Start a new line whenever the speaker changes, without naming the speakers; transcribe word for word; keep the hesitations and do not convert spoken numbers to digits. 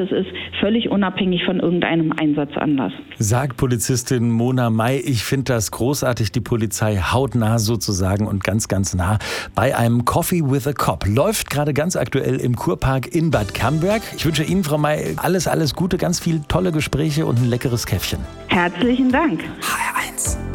es ist, völlig unabhängig von irgendeinem Einsatzanlass.
Sagt Polizistin Mona May. Ich finde das großartig, die Polizei hautnah sozusagen und ganz, ganz nah bei einem Coffee with a Cop. Läuft gerade ganz aktuell im Kurpark in Bad Camberg. Ich wünsche Ihnen, Frau May, alles, alles Gute, ganz viele tolle Gespräche und ein leckeres Käffchen.
Herzlichen Dank.
H R eins.